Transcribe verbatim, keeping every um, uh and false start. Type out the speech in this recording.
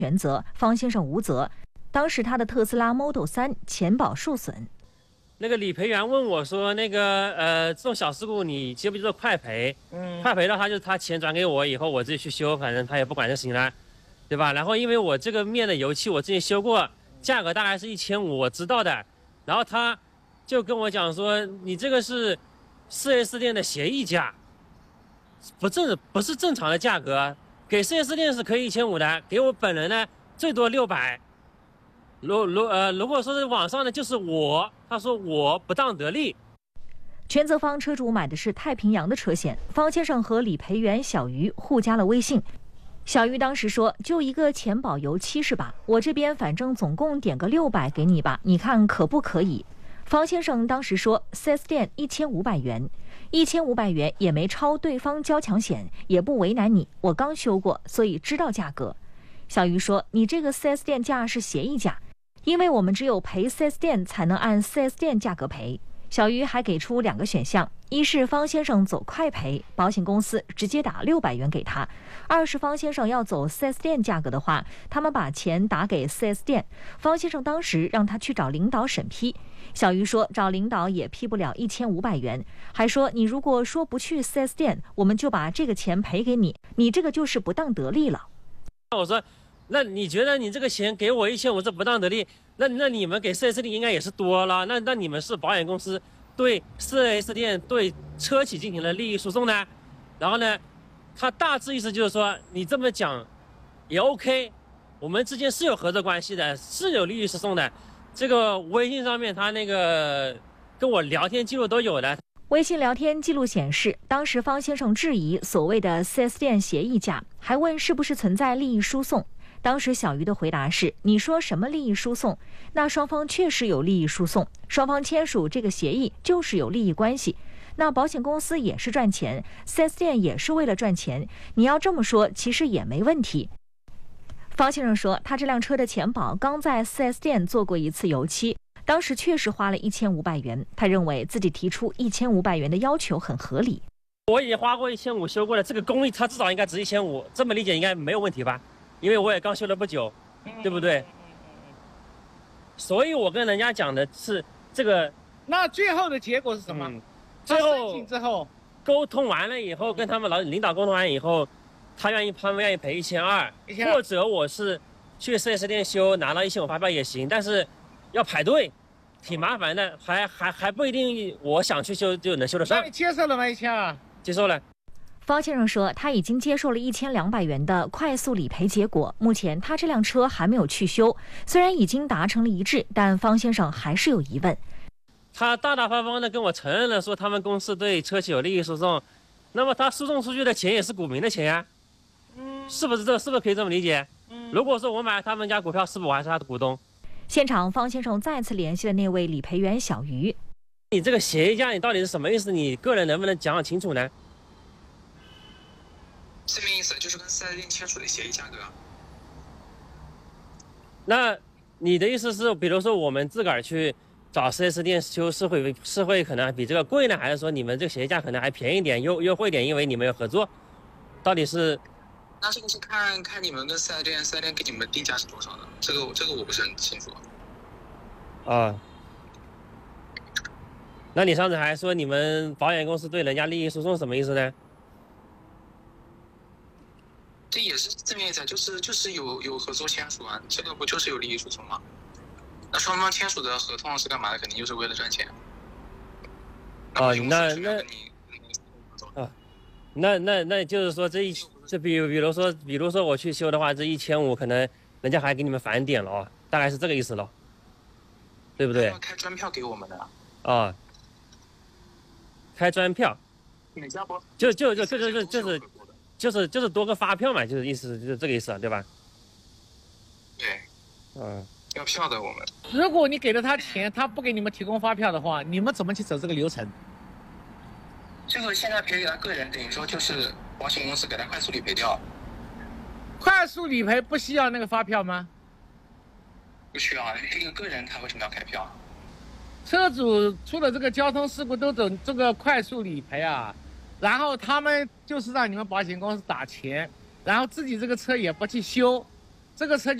全责，方先生无责。当时他的特斯拉 Model 三钱保受损。 那个理赔员问我说：“那个呃，这种小事故你接不接受快赔？嗯，快赔的话就是他钱转给我以后，我自己去修，反正他也不管就行了，对吧？然后因为我这个面的油漆我之前修过，价格大概是一千五，我知道的。然后他就跟我讲说，你这个是四 S 店的协议价，不正不是正常的价格，给四 S 店是可以一千五的，给我本人呢最多六百。如如呃，如果说是网上的，就是我。”他说我不当得利。 全责方车主买的是太平洋的车险，方先生和理赔员小鱼互加了微信。小鱼当时说：“就一个钱保油漆是吧？我这边反正总共点个六百给你吧，你看可不可以？”方先生当时说：“四 S 店一千五百元，一千五百元也没超对方交强险，也不为难你，我刚修过，所以知道价格。”小鱼说：“你这个四 S 店价是协议价。”因为我们只有赔 四 S 店才能按 四 S 店价格赔。小鱼还给出两个选项：一是方先生走快赔，保险公司直接打六百元给他；二是方先生要走 四 S 店价格的话，他们把钱打给 四 S 店。方先生当时让他去找领导审批，小鱼说找领导也批不了一千五百元，还说你如果说不去 四 S 店，我们就把这个钱赔给你，你这个就是不当得利了。 我说。那你觉得你这个钱给我一千五是不当得利？那那你们给四 S 店应该也是多了。那那你们是保险公司对四 S 店对车企进行了利益输送呢？然后呢，他大致意思就是说你这么讲也 OK， 我们之间是有合作关系的，是有利益输送的。这个微信上面他那个跟我聊天记录都有的。 微信聊天记录显示，当时方先生质疑所谓的 四 S 店协议价，还问是不是存在利益输送。当时小鱼的回答是：“你说什么利益输送？那双方确实有利益输送，双方签署这个协议就是有利益关系。那保险公司也是赚钱， 四 S 店也是为了赚钱。你要这么说，其实也没问题。”方先生说，他这辆车的钱保刚在 四 S 店做过一次油漆，当时确实花了一千五百元。他认为自己提出一千五百元的要求很合理。 我也花过一千五修过了，这个工艺它至少应该值一千五，这么理解应该没有问题吧？因为我也刚修了不久，对不对？所以我跟人家讲的是这个。 那最后的结果是什么？嗯、 最后之后沟通完了以后，跟他们老领导沟通完以后，他愿意他们愿意赔一千二，或者我是去 四 S 店修拿到一千五发票也行，但是要排队，挺麻烦的，还还还不一定我想去修就能修得上。 那你接受了吗？一千二？ 接受了。 方先生说，他已经接受了一千两百元的快速理赔结果。目前他这辆车还没有去修，虽然已经达成了一致，但方先生还是有疑问。 他大大方方的跟我承认了，说他们公司对车企有利益输送，那么他输送出去的钱也是股民的钱呀、啊，嗯，是不是这是不是可以这么理解？嗯，如果说我买他们家股票，是不是我还是他的股东？ 现场，方先生再次联系了那位理赔员小鱼。 你这个协议价，你到底是什么意思？你个人能不能讲清楚呢？ 字面意思就是跟四 S 店签署的协议价格。 那你的意思是，比如说我们自个儿去找 四 S 店修，是会是会可能比这个贵呢，还是说你们这个协议价可能还便宜点、优优惠点，因为你们有合作？到底是？ 那这个是看看你们跟四 S 店，四 S 店给你们定价是多少的？这个这个我不是很清楚。 啊。那你上次还说你们保险公司对人家利益输送，什么意思呢？ 这也是字面意思，就是就是有有合作签署啊，这个不就是有利益输送吗？那双方签署的合同是干嘛的？肯定就是为了赚钱。 哦，那那啊，那那那就是说这一这比比如说比如说我去修的话，这一千五可能人家还给你们返点了哦，大概是这个意思咯，对不对？ 要开专票给我们的。 啊，开专票。 哪家不？ 就就就就就就就是。就是就是多个发票嘛，就是意思就是这个意思啊，对吧？ 对， 嗯， 要票的我们。 如果你给了他钱，他不给你们提供发票的话，你们怎么去走这个流程？ 这个现在赔给他个人，等于说就是保险公司给他快速理赔掉。 快速理赔不需要那个发票吗？ 不需要啊，这个个人他为什么要开票？ 车主出了这个交通事故都走这个快速理赔啊。然后他们就是让你们保险公司打钱，然后自己这个车也不去修， 这个车。